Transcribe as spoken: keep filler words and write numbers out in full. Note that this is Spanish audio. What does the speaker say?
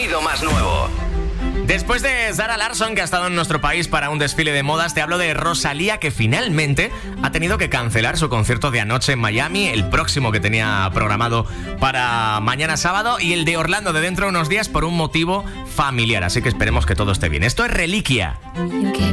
sonido más nuevo. Después de Zara Larsson, que ha estado en nuestro país para un desfile de modas, te hablo de Rosalía, que finalmente ha tenido que cancelar su concierto de anoche en Miami, el próximo que tenía programado para mañana sábado, y el de Orlando de dentro de unos días por un motivo familiar. Así que esperemos que todo esté bien. Esto es Reliquia.